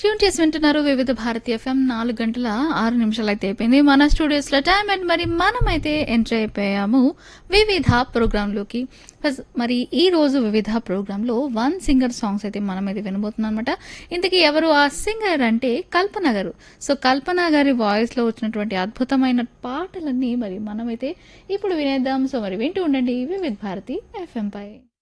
Tune చేసి వింటున్నారు వివిధ భారతి ఎఫ్ఎం 4 గంటల 6 నిమిషాలు అయితే అయిపోయింది మన స్టూడియోస్ లో టైం. అండ్ మరి మనమైతే ఎంటర్ అయిపోయాము వివిధ ప్రోగ్రామ్ లోకి. మరి ఈ రోజు వివిధ ప్రోగ్రామ్ లో వన్ సింగర్ సాంగ్స్ అయితే మనమైతే వినబోతున్నాం అనమాట. ఇంతకీ ఎవరు ఆ సింగర్ అంటే కల్పన గారు. సో కల్పన గారి వాయిస్ లో వచ్చినటువంటి అద్భుతమైన పాటలన్నీ మరి మనమైతే ఇప్పుడు వినేద్దాం. సో మరి వింటూ ఉండండి వివిధ భారతి ఎఫ్ఎం పై.